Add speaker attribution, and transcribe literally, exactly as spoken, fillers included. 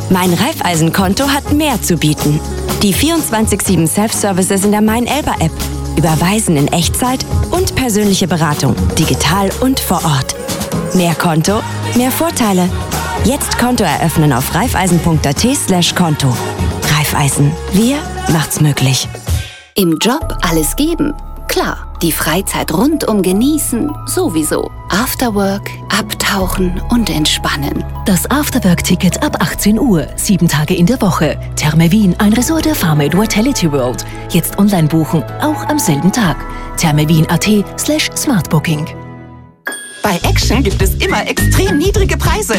Speaker 1: Mein Raiffeisen-Konto hat mehr zu bieten. Die vierundzwanzig sieben Self-Services in der Mein-Elba-App. Überweisen in Echtzeit und persönliche Beratung, digital und vor Ort. Mehr Konto, mehr Vorteile. Jetzt Konto eröffnen auf raiffeisen.at slash Konto. Raiffeisen, wir macht's möglich.
Speaker 2: Im Job alles geben? Klar, die Freizeit rundum genießen, sowieso. Afterwork, abtauchen und entspannen.
Speaker 3: Das Afterwork-Ticket ab achtzehn Uhr, sieben Tage in der Woche. Therme Wien, ein Resort der Farmade Vitality World. Jetzt online buchen, auch am selben Tag. thermewien.at slash smartbooking.
Speaker 4: Bei Action gibt es immer extrem niedrige Preise.